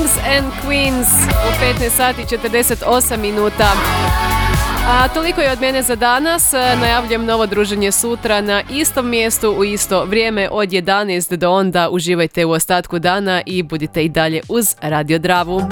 Kings and Queens u 15 sati 48 minuta. A toliko je od mene za danas. Najavljujem novo druženje sutra na istom mjestu u isto vrijeme od 11 do onda. Uživajte u ostatku dana i budite i dalje uz Radio Dravu.